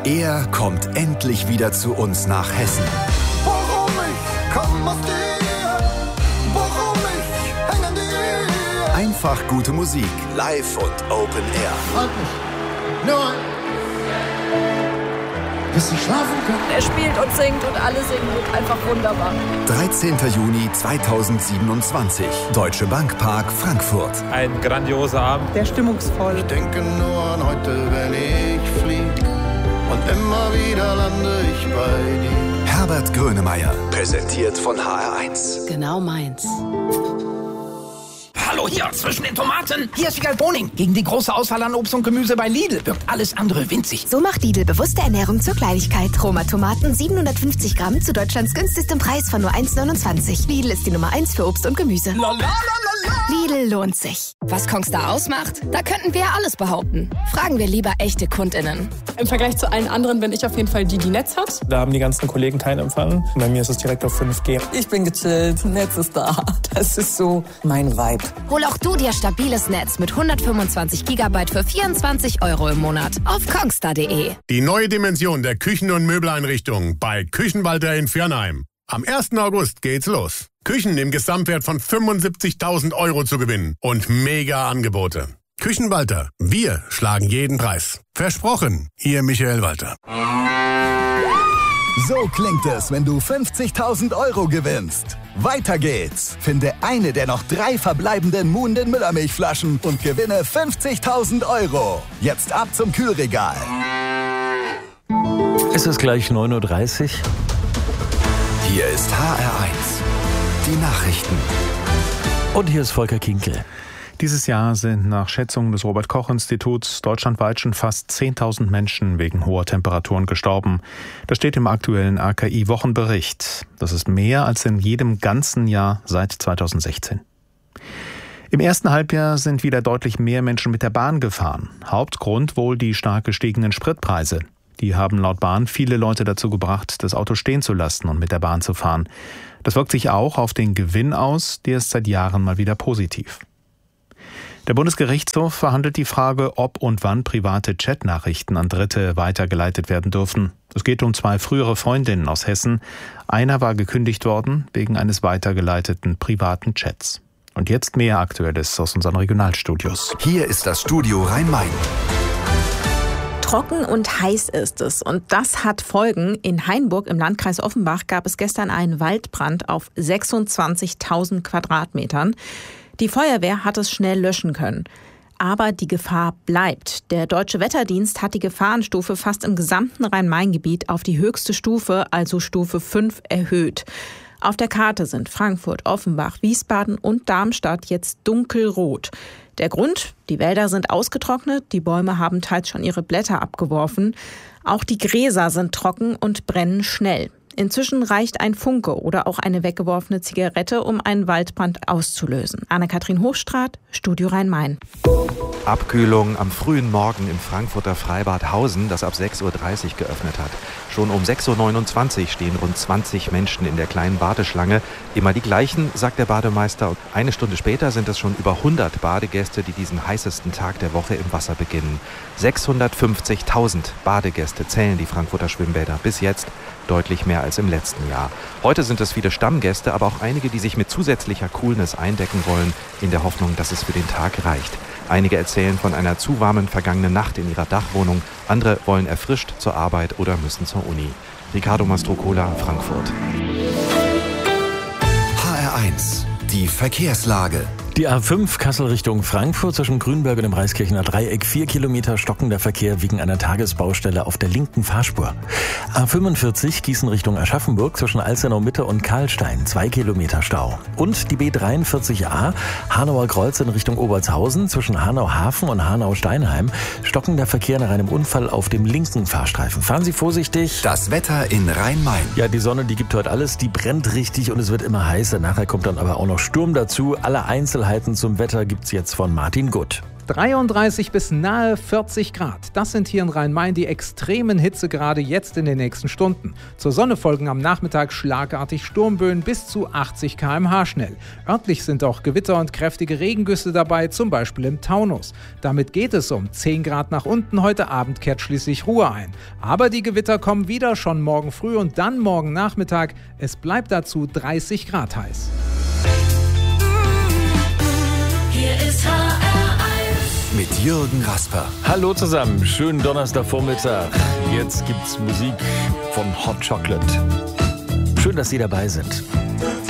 Er kommt endlich wieder zu uns nach Hessen. Warum ich komm aus dir, warum ich häng an dir. Einfach gute Musik, live und Open Air. Halt mich, nur bis ich schlafen kann. Er spielt und singt und alle singen mit. Einfach wunderbar. 13. Juni 2027, Deutsche Bank Park, Frankfurt. Ein grandioser Abend. Sehr stimmungsvoll. Ich denke nur an heute, wenn ich flieg. Und immer wieder lande ich bei dir. Herbert Grönemeyer, präsentiert von HR1. Genau meins. Hallo hier, zwischen den Tomaten. Hier ist Wiegald Boning. Gegen die große Auswahl an Obst und Gemüse bei Lidl wirkt alles andere winzig. So macht Lidl bewusste Ernährung zur Kleinigkeit. Roma Tomaten 750 Gramm zu Deutschlands günstigstem Preis von nur 1,29. Lidl ist die Nummer 1 für Obst und Gemüse. Lidl lohnt sich. Was Kongstar ausmacht? Da könnten wir ja alles behaupten. Fragen wir lieber echte KundInnen. Im Vergleich zu allen anderen bin ich auf jeden Fall die Netz hat. Da haben die ganzen Kollegen keinen Empfang. Bei mir ist es direkt auf 5G. Ich bin gechillt, Netz ist da. Das ist so mein Vibe. Hol auch du dir stabiles Netz mit 125 GB für 24 € im Monat auf kongstar.de. Die neue Dimension der Küchen- und Möbeleinrichtungen bei Küchenwalter in Viernheim. Am 1. August geht's los. Küchen im Gesamtwert von 75.000 € zu gewinnen und mega Angebote. Küchenwalter, wir schlagen jeden Preis. Versprochen, Ihr Michael Walter. So klingt es, wenn du 50.000 € gewinnst. Weiter geht's. Finde eine der noch 3 verbleibenden Muhnden Müllermilchflaschen und gewinne 50.000 €. Jetzt ab zum Kühlregal. Es ist gleich 9:30 Uhr. Hier ist HR1. Die Nachrichten. Und hier ist Volker Kinkel. Dieses Jahr sind nach Schätzungen des Robert-Koch-Instituts deutschlandweit schon fast 10.000 Menschen wegen hoher Temperaturen gestorben. Das steht im aktuellen RKI-Wochenbericht. Das ist mehr als in jedem ganzen Jahr seit 2016. Im ersten Halbjahr sind wieder deutlich mehr Menschen mit der Bahn gefahren. Hauptgrund wohl die stark gestiegenen Spritpreise. Die haben laut Bahn viele Leute dazu gebracht, das Auto stehen zu lassen und mit der Bahn zu fahren. Das wirkt sich auch auf den Gewinn aus, der ist seit Jahren mal wieder positiv. Der Bundesgerichtshof verhandelt die Frage, ob und wann private Chatnachrichten an Dritte weitergeleitet werden dürfen. Es geht um 2 frühere Freundinnen aus Hessen. Einer war gekündigt worden wegen eines weitergeleiteten privaten Chats. Und jetzt mehr Aktuelles aus unseren Regionalstudios. Hier ist das Studio Rhein-Main. Trocken und heiß ist es und das hat Folgen. In Hainburg im Landkreis Offenbach gab es gestern einen Waldbrand auf 26.000 Quadratmetern. Die Feuerwehr hat es schnell löschen können. Aber die Gefahr bleibt. Der Deutsche Wetterdienst hat die Gefahrenstufe fast im gesamten Rhein-Main-Gebiet auf die höchste Stufe, also Stufe 5, erhöht. Auf der Karte sind Frankfurt, Offenbach, Wiesbaden und Darmstadt jetzt dunkelrot. Der Grund? Die Wälder sind ausgetrocknet, die Bäume haben teils schon ihre Blätter abgeworfen. Auch die Gräser sind trocken und brennen schnell. Inzwischen reicht ein Funke oder auch eine weggeworfene Zigarette, um einen Waldbrand auszulösen. Anne-Kathrin Hochstraat, Studio Rhein-Main. Abkühlung am frühen Morgen im Frankfurter Freibad Hausen, das ab 6:30 Uhr geöffnet hat. Schon um 6:29 Uhr stehen rund 20 Menschen in der kleinen Badeschlange. Immer die gleichen, sagt der Bademeister. Eine Stunde später sind es schon über 100 Badegäste, die diesen heißesten Tag der Woche im Wasser beginnen. 650.000 Badegäste zählen die Frankfurter Schwimmbäder bis jetzt. Deutlich mehr als im letzten Jahr. Heute sind es viele Stammgäste, aber auch einige, die sich mit zusätzlicher Coolness eindecken wollen, in der Hoffnung, dass es für den Tag reicht. Einige erzählen von einer zu warmen vergangenen Nacht in ihrer Dachwohnung. Andere wollen erfrischt zur Arbeit oder müssen zur Uni. Ricardo Mastrocola, Frankfurt. HR1, die Verkehrslage. Die A5 Kassel Richtung Frankfurt zwischen Grünberg und dem Reiskirchener Dreieck 4 Kilometer stockender Verkehr wegen einer Tagesbaustelle auf der linken Fahrspur. A45 Gießen Richtung Aschaffenburg zwischen Alzenau Mitte und Karlstein 2 Kilometer Stau. Und die B43a Hanauer Kreuz in Richtung Obertshausen zwischen Hanau Hafen und Hanau Steinheim stockender Verkehr nach einem Unfall auf dem linken Fahrstreifen. Fahren Sie vorsichtig. Das Wetter in Rhein-Main. Ja, die Sonne, die gibt heute alles, die brennt richtig und es wird immer heißer. Nachher kommt dann aber auch noch Sturm dazu. Alle Einzelheiten zum Wetter gibt's jetzt von Martin Gutt. 33 bis nahe 40 Grad. Das sind hier in Rhein-Main die extremen Hitzegrade jetzt in den nächsten Stunden. Zur Sonne folgen am Nachmittag schlagartig Sturmböen bis zu 80 km/h schnell. Örtlich sind auch Gewitter und kräftige Regengüsse dabei, zum Beispiel im Taunus. Damit geht es um 10 Grad nach unten. Heute Abend kehrt schließlich Ruhe ein. Aber die Gewitter kommen wieder, schon morgen früh und dann morgen Nachmittag. Es bleibt dazu 30 Grad heiß. Hier ist HR1 mit Jürgen Rasper. Hallo zusammen, schönen Donnerstagvormittag. Jetzt gibt's Musik von Hot Chocolate. Schön, dass Sie dabei sind.